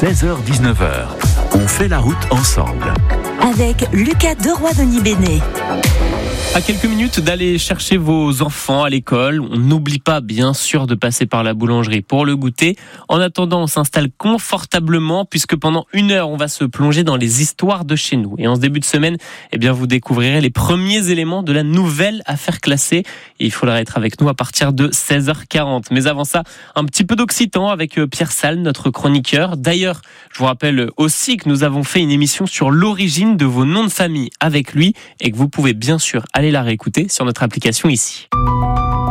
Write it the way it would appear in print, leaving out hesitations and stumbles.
16h-19h, on fait la route ensemble. Avec Lucas Deroy-Denis-Bénet. À quelques minutes d'aller chercher vos enfants à l'école, on n'oublie pas bien sûr de passer par la boulangerie pour le goûter. En attendant, on s'installe confortablement puisque pendant 1 heure, on va se plonger dans les histoires de chez nous. Et en ce début de semaine, vous découvrirez les premiers éléments de la nouvelle affaire classée. Et il faudra être avec nous à partir de 16h40. Mais avant ça, un petit peu d'occitan avec Pierre Salles, notre chroniqueur. D'ailleurs, je vous rappelle aussi que nous avons fait une émission sur l'origine de vos noms de famille avec lui et que vous pouvez bien sûr aller la réécouter sur notre application ici.